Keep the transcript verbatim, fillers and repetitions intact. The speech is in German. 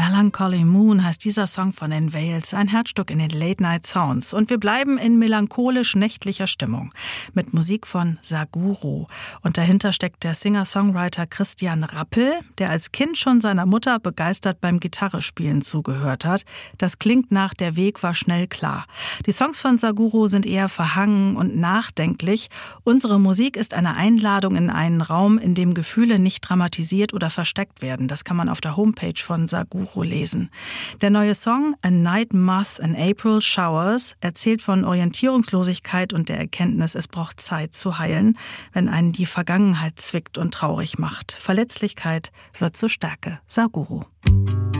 Melancholy Moon heißt dieser Song von den Veils, ein Herzstück in den Late Night Sounds. Und wir bleiben in melancholisch-nächtlicher Stimmung mit Musik von Saguro. Und dahinter steckt der Singer-Songwriter Christian Rappel, der als Kind schon seiner Mutter begeistert beim Gitarrespielen zugehört hat. Das klingt nach Der Weg war schnell klar. Die Songs von Saguro sind eher verhangen und nachdenklich. Unsere Musik ist eine Einladung in einen Raum, in dem Gefühle nicht dramatisiert oder versteckt werden. Das kann man auf der Homepage von Saguro lesen. Der neue Song A Night Moth in April Showers erzählt von Orientierungslosigkeit und der Erkenntnis, es braucht Zeit zu heilen, wenn einen die Vergangenheit zwickt und traurig macht. Verletzlichkeit wird zur Stärke. Saguro.